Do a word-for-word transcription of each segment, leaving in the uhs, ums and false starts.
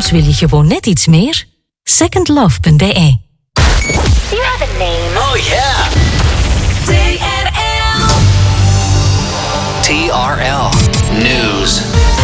Soms wil je gewoon net iets meer. second love punt b e. You have a name. Oh yeah. T R L. T R L News.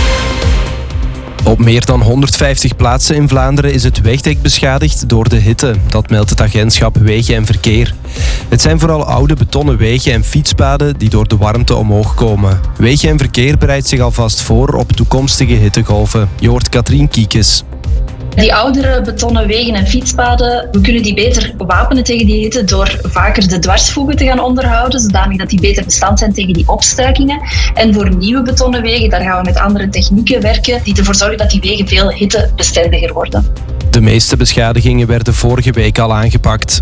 Op meer dan honderdvijftig plaatsen in Vlaanderen is het wegdek beschadigd door de hitte. Dat meldt het agentschap Wegen en Verkeer. Het zijn vooral oude betonnen wegen en fietspaden die door de warmte omhoog komen. Wegen en Verkeer bereidt zich alvast voor op toekomstige hittegolven. Je hoort Katrien Kiekes. Die oudere betonnen wegen en fietspaden, we kunnen die beter wapenen tegen die hitte door vaker de dwarsvoegen te gaan onderhouden, zodanig dat die beter bestand zijn tegen die opstuikingen. En voor nieuwe betonnen wegen, daar gaan we met andere technieken werken die ervoor zorgen dat die wegen veel hittebestendiger worden. De meeste beschadigingen werden vorige week al aangepakt.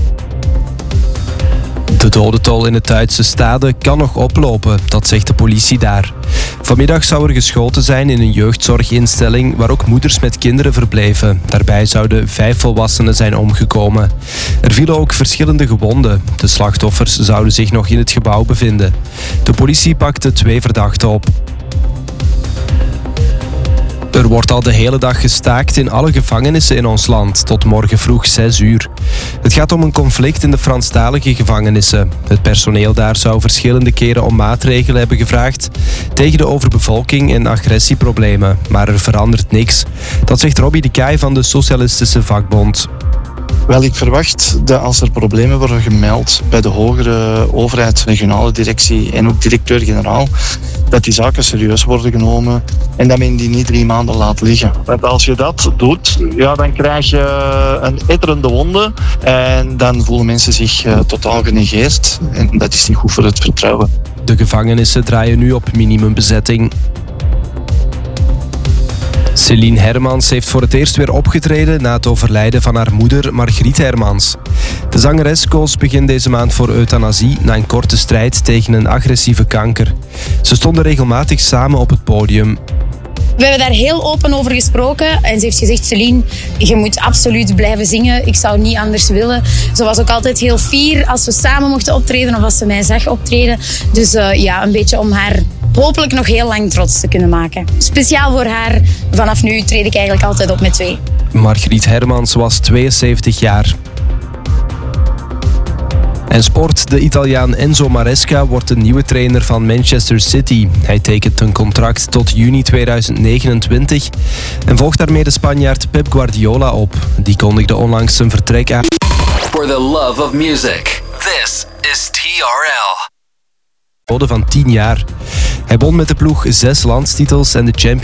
De dodentol in het Duitse Stade kan nog oplopen, dat zegt de politie daar. Vanmiddag zou er geschoten zijn in een jeugdzorginstelling waar ook moeders met kinderen verbleven. Daarbij zouden vijf volwassenen zijn omgekomen. Er vielen ook verschillende gewonden. De slachtoffers zouden zich nog in het gebouw bevinden. De politie pakte twee verdachten op. Er wordt al de hele dag gestaakt in alle gevangenissen in ons land, tot morgen vroeg zes uur. Het gaat om een conflict in de Franstalige gevangenissen. Het personeel daar zou verschillende keren om maatregelen hebben gevraagd tegen de overbevolking en agressieproblemen, maar er verandert niks. Dat zegt Robbie de Kaai van de Socialistische Vakbond. Wel, ik verwacht dat als er problemen worden gemeld bij de hogere overheid, regionale directie en ook directeur-generaal, dat die zaken serieus worden genomen en dat men die niet drie maanden laat liggen. Want als je dat doet, ja, dan krijg je een etterende wonde en dan voelen mensen zich uh, totaal genegeerd en dat is niet goed voor het vertrouwen. De gevangenissen draaien nu op minimumbezetting. Celine Hermans heeft voor het eerst weer opgetreden na het overlijden van haar moeder Margriet Hermans. De zangeres koos begin deze maand voor euthanasie na een korte strijd tegen een agressieve kanker. Ze stonden regelmatig samen op het podium. We hebben daar heel open over gesproken en ze heeft gezegd: Celine, je moet absoluut blijven zingen. Ik zou niet anders willen. Ze was ook altijd heel fier als we samen mochten optreden of als ze mij zag optreden. Dus uh, ja, een beetje om haar hopelijk nog heel lang trots te kunnen maken. Speciaal voor haar, vanaf nu treed ik eigenlijk altijd op met twee. Margriet Hermans was tweeënzeventig jaar. En sport. De Italiaan Enzo Maresca wordt de nieuwe trainer van Manchester City. Hij tekent een contract tot juni tweeduizend negenentwintig en volgt daarmee de Spanjaard Pep Guardiola op. Die kondigde onlangs zijn vertrek aan. For the love of music, this is T R L. Van tien jaar. Hij won met de ploeg zes landstitels en de Champions